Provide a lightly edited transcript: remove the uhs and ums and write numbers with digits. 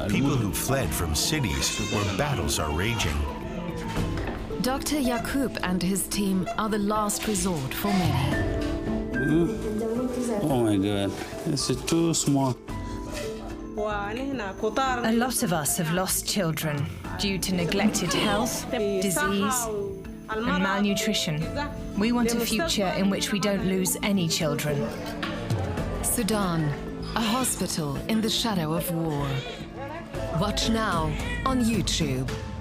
people who fled from cities where battles are raging. Dr. Yaqub and his team are the last resort for many. Oh my God, this is too small. A lot of us have lost children due to neglected health, disease, and malnutrition. We want a future in which we don't lose any children. Sudan, a hospital in the shadow of war. Watch now on YouTube.